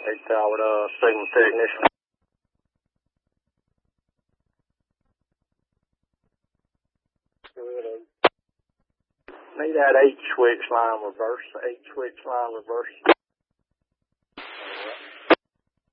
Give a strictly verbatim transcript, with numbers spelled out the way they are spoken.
Eight Tower, uh, signal technician. Need that eight switch line reverse, eight switch line reverse.